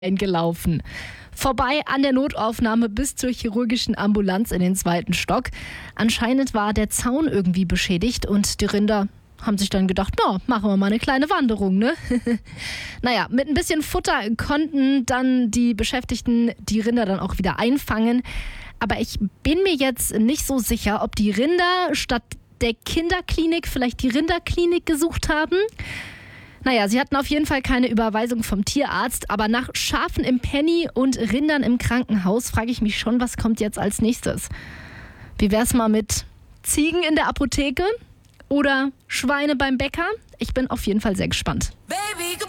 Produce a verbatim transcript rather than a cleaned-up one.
eingelaufen. Vorbei an der Notaufnahme bis zur chirurgischen Ambulanz in den zweiten Stock. Anscheinend war der Zaun irgendwie beschädigt und die Rinder haben sich dann gedacht, na, machen wir mal eine kleine Wanderung, ne? Naja, mit ein bisschen Futter konnten dann die Beschäftigten die Rinder dann auch wieder einfangen. Aber ich bin mir jetzt nicht so sicher, ob die Rinder statt der Kinderklinik vielleicht die Rinderklinik gesucht haben. Naja, sie hatten auf jeden Fall keine Überweisung vom Tierarzt, aber nach Schafen im Penny und Rindern im Krankenhaus frage ich mich schon, was kommt jetzt als nächstes? Wie wär's mal mit Ziegen in der Apotheke oder Schweine beim Bäcker? Ich bin auf jeden Fall sehr gespannt. Baby,